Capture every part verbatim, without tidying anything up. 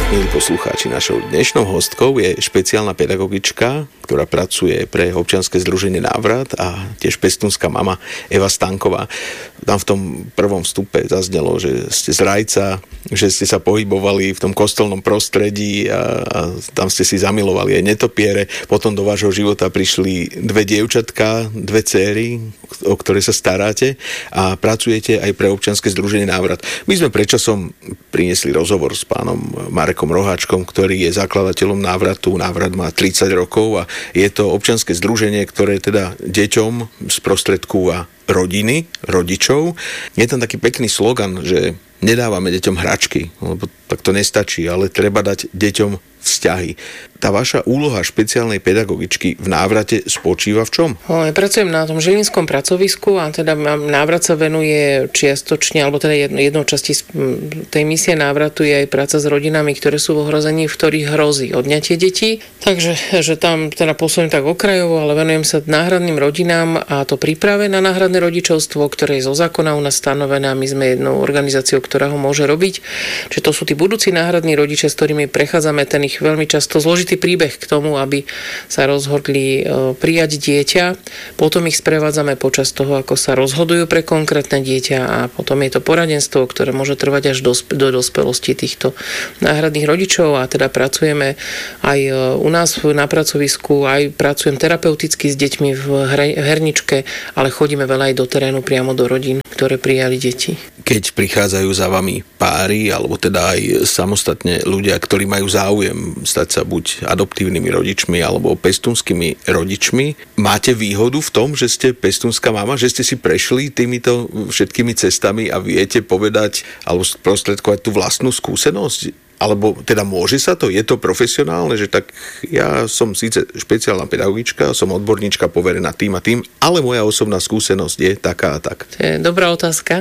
Milí poslucháči, našou dnešnou hostkou je špeciálna pedagogička, ktorá pracuje pre občianske združenie Návrat a tiež pestúnska mama Eva Stanková. Tam v tom prvom vstupe zaznelo, že ste z Rajca, že ste sa pohybovali v tom kostolnom prostredí a, a tam ste si zamilovali aj netopiere. Potom do vášho života prišli dve dievčatka, dve céry, o ktoré sa staráte a pracujete aj pre občianske združenie Návrat. My sme predčasom priniesli rozhovor s pánom Marekom Roháčkom, ktorý je zakladateľom Návratu. Návrat má tridsať rokov a je to občianske združenie, ktoré teda deťom sprostredkúva rodiny, rodičov. Je tam taký pekný slogan, že nedávame deťom hračky, lebo tak to nestačí, ale treba dať deťom vzťahy. Tá vaša úloha špeciálnej pedagogičky v Návrate spočíva v čom? Ja pracujem na tom žilinskom pracovisku a teda Návrat sa venuje čiastočne, alebo teda jedno, jednou časti tej misie Návratu je aj práca s rodinami, ktoré sú v ohrození, v ktorých hrozí odňatie detí. Takže že tam teda pôsobím tak okrajovo, ale venujem sa náhradným rodinám a to príprave na náhradné rodičovstvo, ktoré je zo zákona u nás stanovené a my sme jednou organizáciou, ktorá ho môže robiť. Čiže to sú tí budúci náhradní rodičia, s ktorými prechádzame ten ich veľmi často zložitý príbeh k tomu, aby sa rozhodli prijať dieťa. Potom ich sprevádzame počas toho, ako sa rozhodujú pre konkrétne dieťa a potom je to poradenstvo, ktoré môže trvať až do, do dospelosti týchto náhradných rodičov a teda pracujeme aj u nás na pracovisku, aj pracujem terapeuticky s deťmi v herničke, ale chodíme veľa aj do terénu priamo do rodín, ktoré prijali deti. Keď prichádzajú za vami páry, alebo teda aj samostatne ľudia, ktorí majú záujem stať sa buď adoptívnymi rodičmi alebo pestúnskymi rodičmi, máte výhodu v tom, že ste pestúnska mama, že ste si prešli týmito všetkými cestami a viete povedať alebo sprostredkovať tú vlastnú skúsenosť? Alebo teda môže sa to? Je to profesionálne, že tak ja som síce špeciálna pedagogička, som odborníčka poverená tým a tým, ale moja osobná skúsenosť je taká a tak. To je dobrá otázka.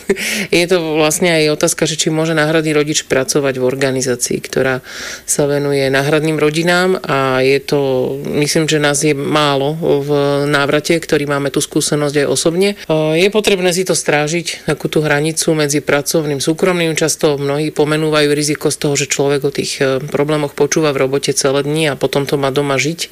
Je to vlastne aj otázka, že či môže náhradný rodič pracovať v organizácii, ktorá sa venuje náhradným rodinám a je to, myslím, že nás je málo v Návrate, ktorí máme tú skúsenosť aj osobne. Je potrebné si to strážiť, takú tú hranicu medzi pracovným, súkromným. Často mnohí pomenúvajú riziko z toho, že človek o tých problémoch počúva v robote celé dni a potom to má doma žiť.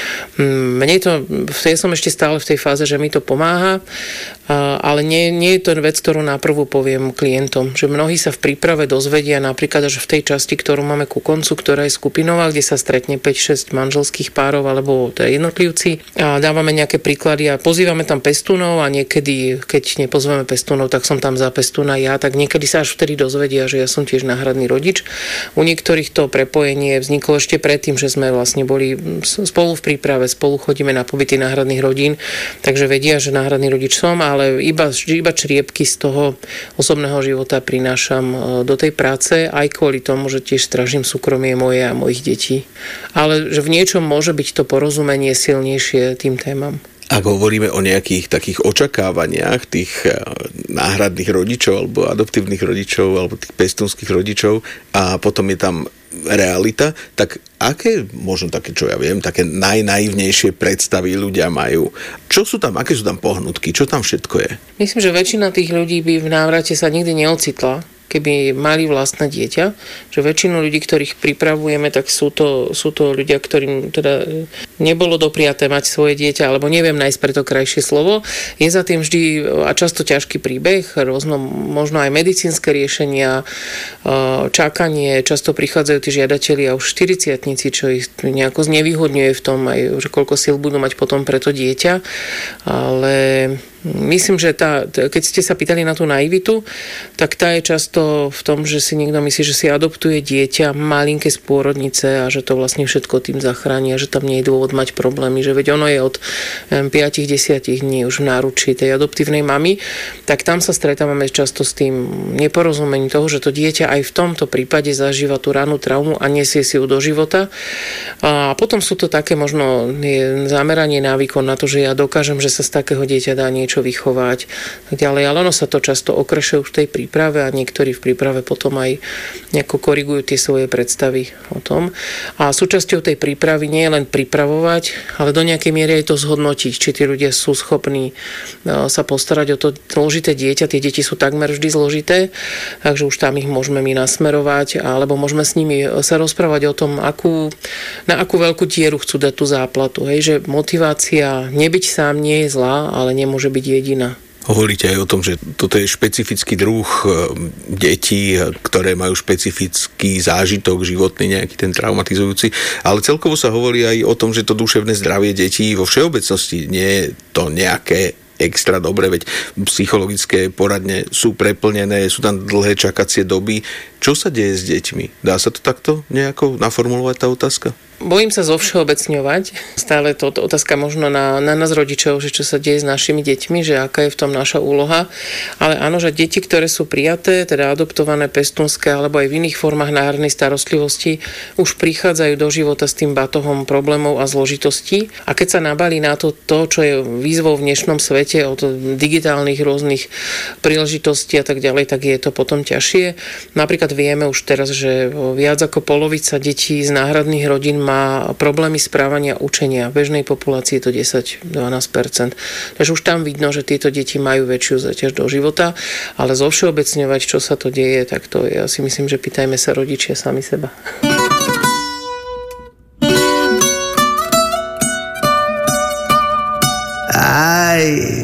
Mne to, ja som ešte stále v tej fáze, že mi to pomáha, ale nie, nie je to vec, ktorú naprvu poviem klientom, že mnohí sa v príprave dozvedia napríklad až v tej časti, ktorú máme ku koncu, ktorá je skupinová, kde sa stretne päť šesť manželských párov alebo teda jednotlivci a dávame nejaké príklady a pozývame tam pestúnov a niekedy, keď nepozveme pestúnov, tak som tam za pestúna ja, tak niekedy sa až vtedy dozvedia, že ja som tiež náhradný rodič. U niektorých to prepojenie vzniklo ešte predtým, že sme vlastne boli spolu v príprave, spolu chodíme na pobyty náhradných rodín, takže vedia, že náhradný rodič som, ale iba, iba čriepky z toho osobného života prinášam do tej práce, aj kvôli tomu, že tiež strážim súkromie moje a mojich detí. Ale že v niečom môže byť to porozumenie silnejšie tým témam. Ak hovoríme o nejakých takých očakávaniach tých náhradných rodičov alebo adoptívnych rodičov alebo tých pestúnskych rodičov a potom je tam realita, tak aké, možno také, čo ja viem, také najnaivnejšie predstavy ľudia majú? Čo sú tam, aké sú tam pohnutky? Čo tam všetko je? Myslím, že väčšina tých ľudí by v Návrate sa nikdy neocitla, keby mali vlastné dieťa, že väčšinu ľudí, ktorých pripravujeme, tak sú to, sú to ľudia, ktorým teda nebolo dopriaté mať svoje dieťa, alebo neviem nájsť preto krajšie slovo. Je za tým vždy a často ťažký príbeh, rôzno, možno aj medicínske riešenia, čakanie, často prichádzajú tí žiadatelia už štyridsiatnici, čo ich nejako znevýhodňuje v tom, aj, že koľko síl budú mať potom pre to dieťa, ale myslím, že tá, keď ste sa pýtali na tú naivitu, tak tá je často v tom, že si niekto myslí, že si adoptuje dieťa malinké z pôrodnice a že to vlastne všetko tým zachráni a že tam nie je dôvod mať problémy, že veď ono je od päť až desať dní už v náručí tej adoptívnej mamy, tak tam sa stretávame často s tým neporozumením toho, že to dieťa aj v tomto prípade zažíva tú ranú traumu a nesie si ju do života. A potom sú to také možno zameranie na výkon, na to, že ja dokážem, že sa z takého dieťa dá niečo niečo vychovať, tak ďalej. Ale ono sa to často okrešuje už v tej príprave a niektorí v príprave potom aj nejako korigujú tie svoje predstavy o tom. A súčasťou tej prípravy nie je len pripravovať, ale do nejakej miery aj to zhodnotiť, či tí ľudia sú schopní sa postarať o to zložité dieťa. Tie deti sú takmer vždy zložité, takže už tam ich môžeme my nasmerovať, alebo môžeme s nimi sa rozprávať o tom, akú, na akú veľkú dieru chcú dať tú záplatu. Hej, že motivácia nebyť sám nie je zlá, ale nemôže byť jediná. Hovoríte aj o tom, že toto je špecifický druh detí, ktoré majú špecifický zážitok životný, nejaký ten traumatizujúci, ale celkovo sa hovorí aj o tom, že to duševné zdravie detí vo všeobecnosti nie je to nejaké extra dobre, veď psychologické poradne sú preplnené, sú tam dlhé čakacie doby. Čo sa deje s deťmi? Dá sa to takto nejako naformulovať tá otázka? Bojím sa zovšeobecňovať. Stále to otázka možno na, na nás rodičov, že čo sa deje s našimi deťmi, že aká je v tom naša úloha. Ale áno, že deti, ktoré sú prijaté, teda adoptované, pestúnske alebo aj v iných formách náhradnej starostlivosti, už prichádzajú do života s tým batohom problémov a zložitostí. A keď sa nabalí na to, to čo je výzvou v dnešnom svete od digitálnych rôznych príležitostí a tak ďalej, tak je to potom ťažšie. Napríklad vieme už teraz, že viac ako polovica detí z náhradných rodín má problémy správania učenia. V bežnej populácii je to desať až dvanásť percent. Takže už tam vidno, že tieto deti majú väčšiu záťaž do života, ale zovšeobecňovať, čo sa to deje, tak to ja si myslím, že pýtajme sa rodičia sami seba. Aj